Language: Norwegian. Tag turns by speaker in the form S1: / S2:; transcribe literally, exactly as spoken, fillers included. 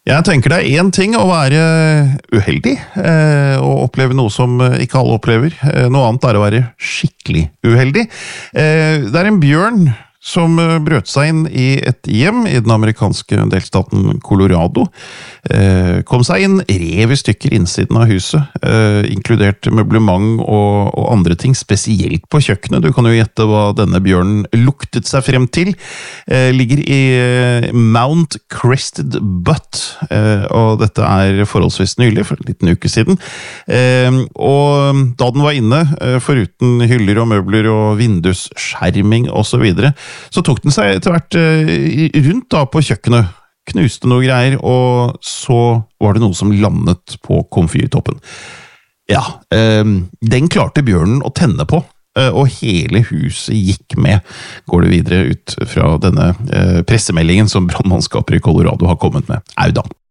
S1: Jeg tenker det er en ting å være uheldig, eh, og oppleve noe som ikke alle opplever. Eh, noe annet er å være skikkelig uheldig. Eh, det er en bjørn som brøt seg inn i et hjem i den amerikanske delstaten Colorado. Eh, kom seg inn, rev i stykker innsiden av huset, eh, inkludert møblement og, og andre ting, spesielt på kjøkkenet. Du kan jo gjette hva denne bjørnen luktet seg frem til. Eh, ligger i eh, Mount Crested Butte, eh, og dette er forholdsvis nylig, for en liten uke siden. Eh, og da den var inne, eh, foruten hyller og møbler og vindusskjerming og så videre, så tok den seg etter hvert rundt da på kjøkkenet, knuste noe greier, og så var det noe som landet på komfyrtoppen. Ja, eh, den klarte bjørnen å tenne på, eh, og hele huset gikk med, går det videre ut fra denne eh, pressemeldingen som brannmannskaper i Colorado har kommet med. Au da!